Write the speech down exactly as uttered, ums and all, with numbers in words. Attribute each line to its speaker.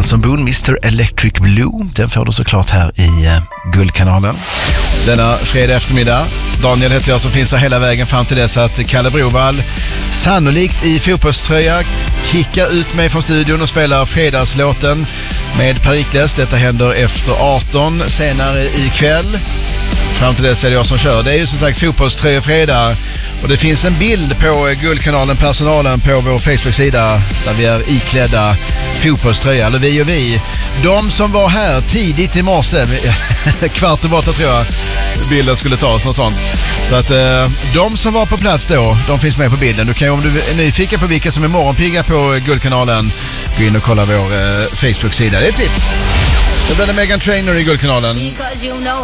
Speaker 1: Benson Boone, mister Electric Blue. Den får du såklart här i uh, Guldkanalen. Denna fredag eftermiddag. Daniel heter jag som finns här hela vägen fram till dess att Kalle Brovall sannolikt i fotbollströja kickar ut mig från studion och spelar fredagslåten med Perikles. Detta händer efter arton senare ikväll. Fram till dess är det jag som kör. Det är ju som sagt fotbollströja fredag. Och det finns en bild på Guldkanalen, personalen på vår Facebook-sida där vi är iklädda fotbollströja, eller vi och vi. De som var här tidigt i morse, kvart och åtta tror jag bilden skulle tas, något sånt. Så att eh, de som var på plats då, de finns med på bilden. Du kan ju, om du är nyfiken på vilka som är morgonpigga på Guldkanalen, gå in och kolla vår eh, Facebook-sida. Det är ett tips. Då blir det Meghan Trainor i Guldkanalen.